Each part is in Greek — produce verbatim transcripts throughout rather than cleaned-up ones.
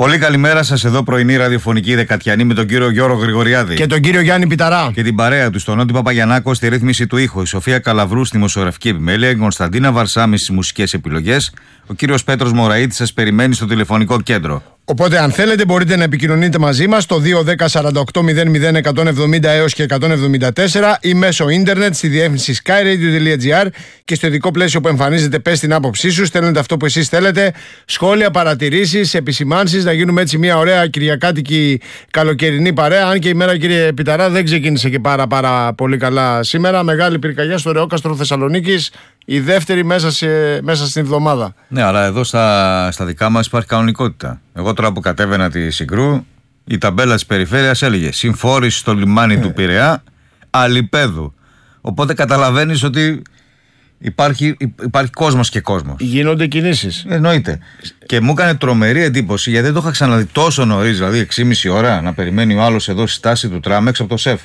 Πολύ καλημέρα σας, εδώ πρωινή ραδιοφωνική δεκατιανή με τον κύριο Γιώργο Γρηγοριάδη. Και τον κύριο Γιάννη Πιταρά. Και την παρέα του, στον Νότι Παπαγιαννάκο στη ρύθμιση του ήχου, η Σοφία Καλαβρού στη δημοσιογραφική επιμέλεια, η Κωνσταντίνα Βαρσάμι στις μουσικές επιλογές, ο κύριος Πέτρος Μωραΐτης σας περιμένει στο τηλεφωνικό κέντρο. Οπότε, αν θέλετε, μπορείτε να επικοινωνείτε μαζί μας στο δύο ένα μηδέν σαράντα οκτώ μηδέν μηδέν εκατόν εβδομήντα έως και εκατόν εβδομήντα τέσσερα ή μέσω ίντερνετ στη διεύθυνση skyradio.gr και στο ειδικό πλαίσιο που εμφανίζεται, πες την άποψή σου, στέλνετε αυτό που εσείς θέλετε, σχόλια, παρατηρήσεις, επισημάνσεις, να γίνουμε έτσι μια ωραία κυριακάτικη καλοκαιρινή παρέα. Αν και η μέρα, κύριε Πιταρά, δεν ξεκίνησε και πάρα, πάρα πολύ καλά σήμερα. Μεγάλη πυρκαγιά στο Ρεόκαστρο Θεσσαλονίκης, η δεύτερη μέσα, σε, μέσα στην εβδομάδα. Ναι, αλλά εδώ στα, στα δικά μας υπάρχει κανονικότητα. Εγώ τώρα που κατέβαινα τη Συγκρού, η ταμπέλα της περιφέρειας έλεγε συμφόρηση στο λιμάνι του Πειραιά, αλιπέδου. Οπότε καταλαβαίνεις ότι υπάρχει, υπάρχει κόσμος και κόσμος. Γίνονται κινήσεις. Εννοείται. Και μου έκανε τρομερή εντύπωση, γιατί δεν το είχα ξαναδεί τόσο νωρίς, δηλαδή έξι και μισή ώρα, να περιμένει ο άλλος εδώ στη στάση του τραμ έξω από το ΣΕΦ.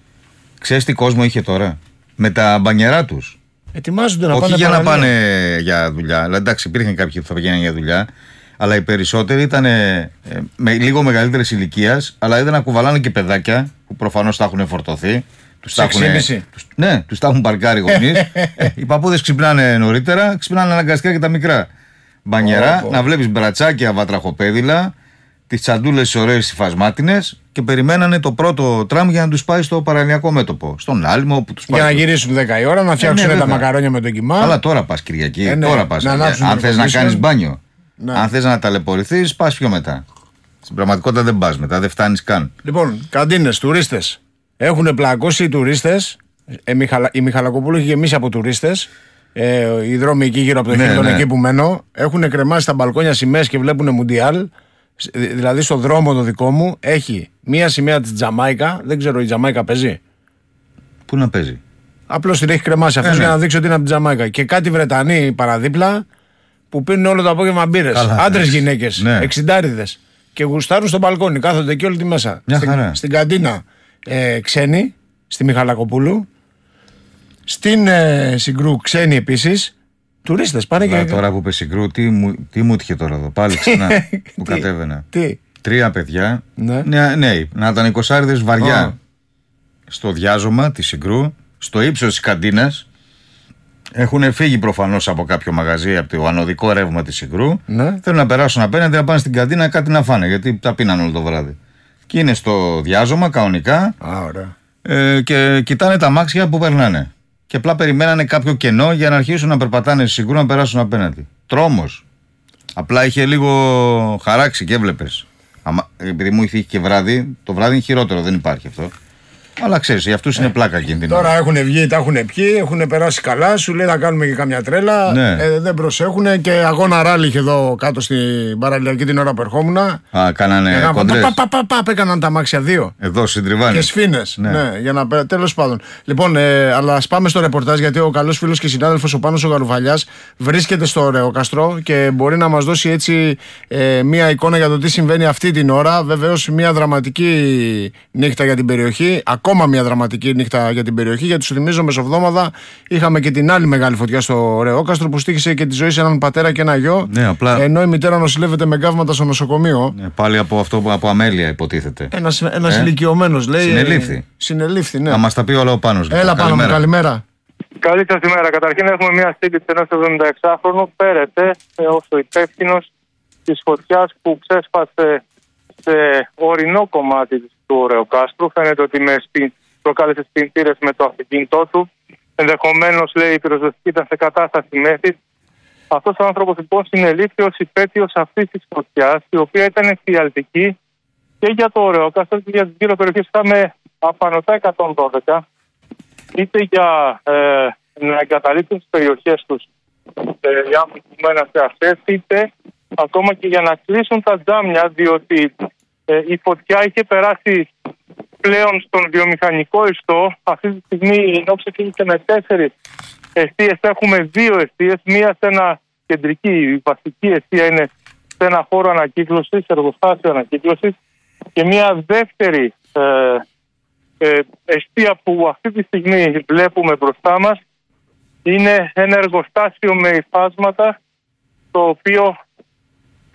Ξέρεις τι κόσμο είχε τώρα? Με τα μπανιερά τους. Ετοιμάζονται να Όχι πάνε για παραλία. να πάνε για δουλειά. Αλλά εντάξει, υπήρχαν κάποιοι που θα πηγαίνουν για δουλειά. Αλλά οι περισσότεροι ήταν ε, με, λίγο μεγαλύτερης ηλικίας. Αλλά είδα να κουβαλάνε και παιδάκια που προφανώς τα έχουν φορτωθεί. Τους τα έχουν, τους, ναι, τους τα έχουν παρκάρει γονείς. ε, οι παππούδες ξυπνάνε νωρίτερα, ξυπνάνε αναγκαστικά και τα μικρά. Μπανιερά, oh, oh. να βλέπεις μπρατσάκια, βατραχοπέδιλα, τις τσαντούλες ωραίες υφασμάτινες και περιμένανε το πρώτο τραμ για να τους πάει στο παραλιακό μέτωπο. Στον Άλυμο όπου τους πάει. Για να γυρίσουν δέκα η ώρα, να φτιάξουν ε, ναι, τα μακαρόνια με τον κιμά. Αλλά τώρα πας Κυριακή. Ε, ναι, τώρα πας. Να αν θες να κάνεις μπάνιο, ναι. αν θες να ταλαιπωρηθείς, πας πιο μετά. Στην πραγματικότητα δεν πας μετά, δεν φτάνεις καν. Λοιπόν, καντίνες, τουρίστες. Έχουν πλακώσει οι τουρίστες. Ε, Μιχαλα... Η Μιχαλακοπούλου έχει γεμίσει από τουρίστες. Ε, οι δρόμοι εκεί γύρω από το ναι, Χίλτον, ναι. εκεί που μένω, έχουν κρεμάσει τα μπαλκόνια σημαίες και βλέπουν Μουντιάλ. Δηλαδή, στο δρόμο το δικό μου έχει μία σημαία της Τζαμάικα. Δεν ξέρω, η Τζαμάικα παίζει. Πού να παίζει? Απλώς την έχει κρεμάσει αυτός ε, ναι. για να δείξει ότι είναι από την Τζαμάικα. Και κάτι Βρετανοί παραδίπλα που πίνουν όλο το απόγευμα μπύρες. Άντρες, γυναίκες, ναι. εξιντάριδες. Και γουστάρουν στο μπαλκόνι, κάθονται εκεί όλη τη μέσα. Στην, στην καντίνα ε, ξένοι, στη Μιχαλακοπούλου. Στην ε, Συγκρού ξένοι επίσης. Τουρίστες πάνε και. Τώρα που είπε Συγκρού, τι μου, τι μου έτυχε τώρα εδώ, πάλι ξανά που κατέβαινα. Τι. Τρία παιδιά, ναι. νέα, νέοι, να ήταν εικοσάριδες βαριά. Oh. Στο διάζωμα της Συγκρού, στο ύψος της καντίνας. Έχουν φύγει προφανώς από κάποιο μαγαζί, από το ανωδικό ρεύμα της Συγκρού. Ναι. Θέλουν να περάσουν απέναντι, να πάνε στην καντίνα κάτι να φάνε, γιατί τα πίναν όλο το βράδυ. Και είναι στο διάζωμα κανονικά. Ah, ωραία. Ε, και κοιτάνε τα μάξια που περνάνε. Και απλά περιμένανε κάποιο κενό για να αρχίσουν να περπατάνε στη Συγκρού να περάσουν απέναντι. Τρόμος. Απλά είχε λίγο χαράξει και έβλεπες. Επειδή μου είχε και βράδυ, το βράδυ είναι χειρότερο, δεν υπάρχει αυτό. Αλλά ξέρεις, για αυτούς είναι πλάκα εκείνη την ώρα. Τώρα έχουν βγει, τα έχουν πιει, έχουν περάσει καλά. Σου λέει να κάνουμε και κάμια τρέλα. Ναι. Ε, δεν προσέχουν. Και αγώνα ράλι είχε εδώ κάτω στην παραλιακή την ώρα που ερχόμουν. Α, κάνανε κοντρές. Πα, πα, πα, πα, πα, έκαναν τα μάξια δύο. Εδώ στην Τριβάνη. Και σφήνες. Ναι. ναι, για να τέλος πάντων. Λοιπόν, ε, αλλά ας πάμε στο ρεπορτάζ, γιατί ο καλός φίλος και συνάδελφος ο Πάνος ο Γαρουφαλιάς βρίσκεται στο Ρεόκαστρο και μπορεί να μας δώσει έτσι ε, μία εικόνα για το τι συμβαίνει αυτή την ώρα. Βεβαίως, μία δραματική νύχτα για την περιοχή. Ακόμα μια δραματική νύχτα για την περιοχή, γιατί σου θυμίζω μεσοβδόμαδα είχαμε και την άλλη μεγάλη φωτιά στο Ρεόκαστρο που στοίχησε και τη ζωή σε έναν πατέρα και ένα γιο. Ναι, απλά... Ενώ η μητέρα νοσηλεύεται με γκάβματα στο νοσοκομείο. Ναι, πάλι από αυτό από αμέλεια υποτίθεται. Ένας, ένας ε? ηλικιωμένος λέει. Συνελήφθη. Ε, συνελήφθη, ναι. Θα μας τα πει όλα ο Πάνος. Έλα Πάνο μου, καλημέρα. Καλή σας ημέρα. Καταρχήν έχουμε μια στήλη ενός εβδομηνταεξάχρονου πέρεται ως ο υπεύθυνος της φωτιάς που ξέσπασε σε ορεινό κομμάτι του Ρεοκάστρου. Φαίνεται ότι με σπιν, προκάλεσε σπινθήρες με το αυτοκίνητό του. Ενδεχομένως, λέει, η πυροσβεστική ήταν σε κατάσταση μέθης. Αυτός ο άνθρωπος λοιπόν συνελήφθη ως υπέτειος αυτής της φωτιάς, η οποία ήταν εφιαλτική και για το Ρεόκαστρο και για τις γύρω περιοχές. Είχαμε απανωτά εκατόν δώδεκα, είτε για ε, να εγκαταλείψουν τις περιοχές τους ε, οι άνθρωποι που μέναν σε αυτές, είτε ακόμα και για να κλείσουν τα τζάμια, διότι ε, η φωτιά είχε περάσει πλέον στον βιομηχανικό ιστό. Αυτή τη στιγμή η νόψη κίνησε με τέσσερις εστίες. Έχουμε δύο εστίες. Μία σε ένα κεντρική, η βασική εστία είναι σε ένα χώρο ανακύκλωσης, εργοστάσιο ανακύκλωσης, και μία δεύτερη ε, ε, εστία που αυτή τη στιγμή βλέπουμε μπροστά μας είναι ένα εργοστάσιο με υφάσματα, το οποίο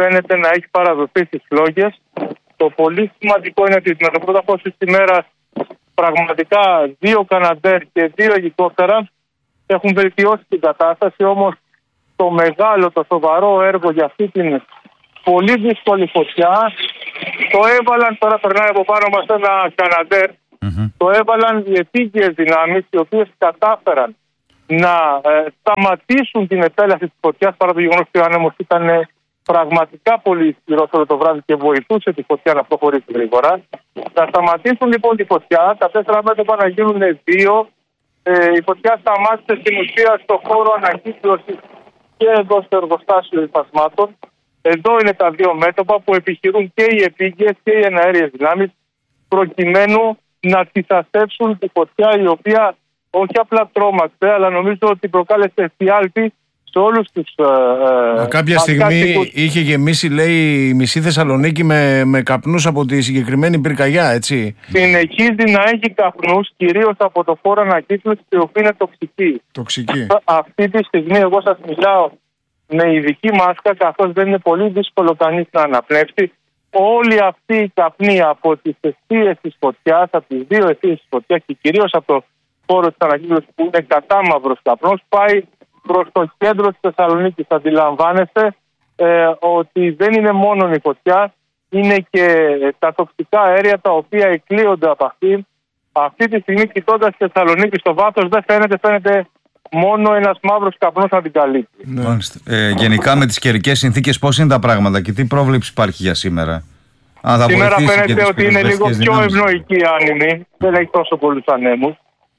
φαίνεται να έχει παραδοθεί στις φλόγες. Το πολύ σημαντικό είναι ότι με το πρώτο φως της ημέρας πραγματικά δύο Καναντέρ και δύο ελικόπτερα έχουν βελτιώσει την κατάσταση, όμως το μεγάλο, το σοβαρό έργο για αυτή την πολύ δύσκολη φωτιά το έβαλαν, τώρα περνάει από πάνω μας ένα Καναντέρ, mm-hmm. το έβαλαν οι επίγειες δυνάμεις, οι οποίες κατάφεραν να ε, σταματήσουν την επέλαση της φωτιάς, παρά το γεγονός ότι ο άνεμος ήταν ε, πραγματικά πολύ ισχυρός όλο το βράδυ και βοηθούσε τη φωτιά να προχωρήσει γρήγορα. Να σταματήσουν λοιπόν τη φωτιά, τα τέσσερα μέτωπα να γίνουν δύο. Ε, η φωτιά σταμάτησε στην ουσία στο χώρο ανακύκλωσης και εδώ στο εργοστάσιο υφασμάτων. Εδώ είναι τα δύο μέτωπα που επιχειρούν και οι επίγειες και οι εναέριες δυνάμεις προκειμένου να θυσαστεύσουν τη φωτιά, η οποία όχι απλά τρόμαξε, αλλά νομίζω ότι προκάλεσε εφιάλτη σε όλους τους... Ε, κάποια στιγμή ακάτοικους. Είχε γεμίσει, λέει, η μισή Θεσσαλονίκη με, με καπνούς από τη συγκεκριμένη πυρκαγιά, έτσι. Συνεχίζει να έχει καπνούς, κυρίως από το χώρο ανακύκλωσης, η οποία είναι τοξική. Τοξική. Αυτή τη στιγμή εγώ σας μιλάω με ειδική μάσκα, καθώς δεν είναι πολύ δύσκολο κανείς να αναπνεύσει. Όλη αυτή η καπνή από τις αιστείες της φωτιάς, από τις δύο αιστείες της φωτιάς και κυρίως από το χώρο της ανακύκλωσης που είναι κατάμαυρος καπνός, πάει προς το κέντρο της Θεσσαλονίκης. Αντιλαμβάνεστε ε, ότι δεν είναι μόνο η φωτιά, είναι και τα τοξικά αέρια τα οποία εκλείονται από αυτή. Αυτή τη στιγμή, κοιτώντας τη Θεσσαλονίκη στο βάθος, δεν φαίνεται, φαίνεται μόνο ένας μαύρος καπνός να την καλύπτει. Ναι. Ε, γενικά με τις καιρικές συνθήκες πώς είναι τα πράγματα και τι πρόβλεψη υπάρχει για σήμερα? Α, θα σήμερα φαίνεται ότι είναι λίγο πιο ευνοϊκή η άνεμη, δεν έχει τόσο πολλούς ανέμους.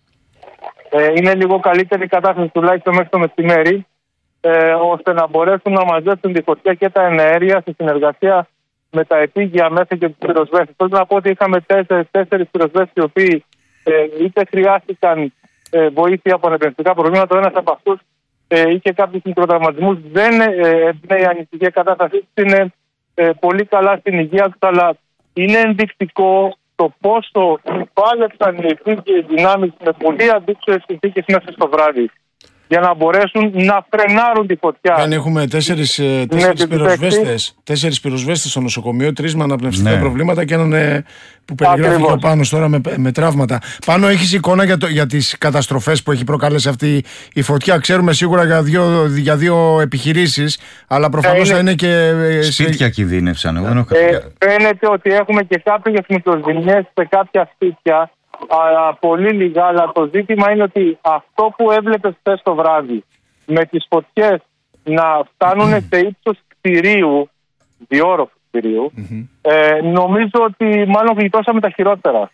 Ε, είναι λίγο καλύτερη η κατάσταση τουλάχιστον μέχρι το μεσημέρι, ε, ώστε να μπορέσουν να μαζέψουν τη φωτιά και τα εναέρια σε συνεργασία με τα επίγεια μέσα και τους πυροσβέστες. Θέλω να πω ότι είχαμε τέσσερις, τέσσερις πυροσβέστες οι οποίοι ε, είτε χρειάστηκαν ε, βοήθεια από ανεπενδυτικά προβλήματα, ο ένας από αυτούς ε, είχε κάποιους μικροτραυματισμούς, δεν ε, εμπνέει η ανησυχία κατάσταση, είναι ε, πολύ καλά στην υγεία του, αλλά είναι ενδεικτικό το πόσο πάλεψαν οι επίγειες δυνάμεις με πολύ αντίξωες συνθήκες μέσα στο βράδυ για να μπορέσουν να φρενάρουν τη φωτιά. Αν έχουμε τέσσερις, τέσσερις, ναι, πυροσβέστες, τέσσερις πυροσβέστες στο νοσοκομείο, τρεις με αναπνευστικά ναι. προβλήματα και έναν ε, που περιγράφει ο Πάνος τώρα με, με τραύματα. Πάνω, έχεις εικόνα για, το, για τις καταστροφές που έχει προκαλέσει αυτή η φωτιά? Ξέρουμε σίγουρα για δύο, για δύο επιχειρήσεις, αλλά προφανώς θα είναι, είναι και... Ε, σπίτια κινδύνευσαν. Ε, φαίνεται ότι έχουμε και κάποιες μικροζημιές σε κάποια σπίτια. Α, πολύ λίγα, αλλά το ζήτημα είναι ότι αυτό που έβλεπες χθες το βράδυ με τις φωτιές να φτάνουν σε ύψος κτηρίου, διόροφου κτηρίου, mm-hmm. ε, νομίζω ότι μάλλον γλιτώσαμε τα χειρότερα.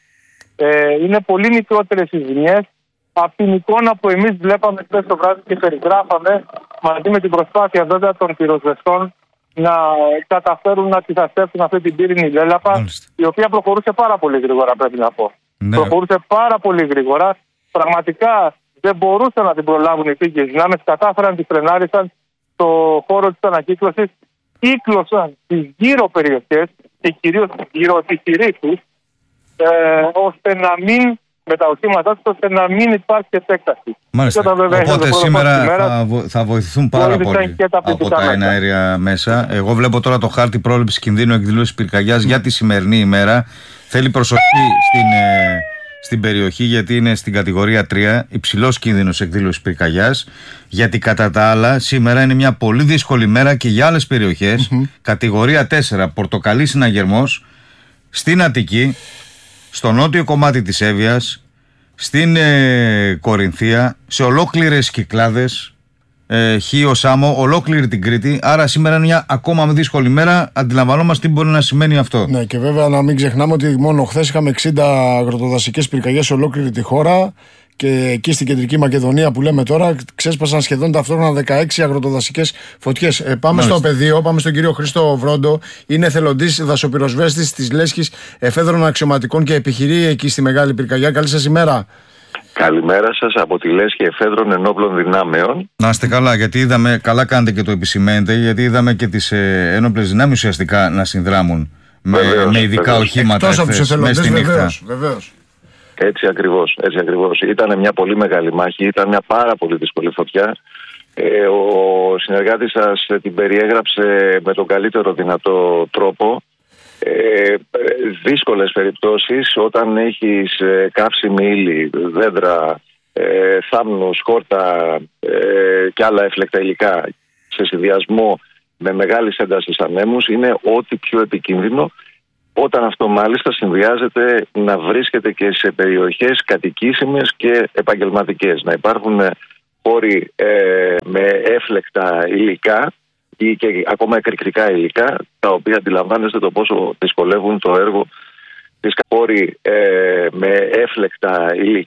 Ε, είναι πολύ μικρότερες οι ζημιές από την εικόνα που εμείς βλέπαμε χθες το βράδυ και περιγράφαμε μαζί με την προσπάθεια βέβαια των πυροσβεστών να καταφέρουν να αντισταθμίσουν αυτή την πύρινη λέλαπα, η οποία προχωρούσε πάρα πολύ γρήγορα, πρέπει να πω. Ναι. Προχωρούσε πάρα πολύ γρήγορα. Πραγματικά δεν μπορούσαν να την προλάβουν οι επίγειες δυνάμεις. Κατάφεραν, τη φρενάρισαν στο χώρο της ανακύκλωσης, κύκλωσαν τις γύρω περιοχές και κυρίως τις γύρω επιχειρήσεις, ε, ώστε να μην, με τα οχήματά τους, ώστε να μην υπάρχει επέκταση. Μάλιστα. Οπότε σήμερα θα, βο- θα βοηθηθούν πάρα πολύ από τα εναέρια μέσα. Εγώ βλέπω τώρα το χάρτη πρόληψης κινδύνου εκδήλωσης πυρκαγιάς mm. για τη σημερινή ημέρα. Θέλει προσοχή στην, ε, στην περιοχή, γιατί είναι στην κατηγορία τρία, υψηλός κίνδυνος εκδήλωσης πυρκαγιάς. Γιατί κατά τα άλλα σήμερα είναι μια πολύ δύσκολη μέρα και για άλλες περιοχές. Mm-hmm. Κατηγορία τέσσερα, πορτοκαλί συναγερμός, στην Αττική, στο νότιο κομμάτι της Εύβοιας, στην ε, Κορινθία, σε ολόκληρες Κυκλάδες, ε, Χίο, Σάμο, ολόκληρη την Κρήτη. Άρα σήμερα είναι μια ακόμα δύσκολη μέρα. Αντιλαμβανόμαστε τι μπορεί να σημαίνει αυτό. Ναι, και βέβαια να μην ξεχνάμε ότι μόνο χθες είχαμε εξήντα αγροτοδασικές πυρκαγιές σε ολόκληρη τη χώρα. Και εκεί στην Κεντρική Μακεδονία που λέμε τώρα, ξέσπασαν σχεδόν ταυτόχρονα δεκαέξι αγροτοδασικές φωτιές. Ε, πάμε Μάλιστα. στο πεδίο, πάμε στον κύριο Χρήστο Βρόντο. Είναι εθελοντής δασοπυροσβέστης της Λέσχης Εφέδρων Αξιωματικών και επιχειρεί εκεί στη Μεγάλη Πυρκαγιά. Καλή σας ημέρα. Καλημέρα σας από τη Λέσχη Εφέδρων Ενόπλων Δυνάμεων. Να είστε καλά, γιατί είδαμε, καλά κάνετε και το επισημαίνετε, γιατί είδαμε και τις ε, ένοπλες δυνάμεις ουσιαστικά να συνδράμουν με, με ειδικά βεβαίως. οχήματα εχθές, μέσα στη νύχτα. Βεβαίως, βεβαίως. Έτσι ακριβώς, έτσι ακριβώς. Ήταν μια πολύ μεγάλη μάχη, ήταν μια πάρα πολύ δύσκολη φωτιά. Ε, ο συνεργάτης σας την περιέγραψε με τον καλύτερο δυνατό τρόπο. Ε, δύσκολες περιπτώσεις όταν έχεις ε, καύσιμη ύλη, δέντρα, ε, θάμνους, χόρτα ε, και άλλα έφλεκτα υλικά σε συνδυασμό με μεγάλη ένταση ανέμους είναι ό,τι πιο επικίνδυνο, όταν αυτό μάλιστα συνδυάζεται να βρίσκεται και σε περιοχές κατοικήσιμες και επαγγελματικές. Να υπάρχουν χώροι ε, με έφλεκτα υλικά ή και ακόμα εκρηκτικά υλικά, τα οποία αντιλαμβάνεστε το πόσο δυσκολεύουν το έργο της χώροι ε, με έφλεκτα υλικά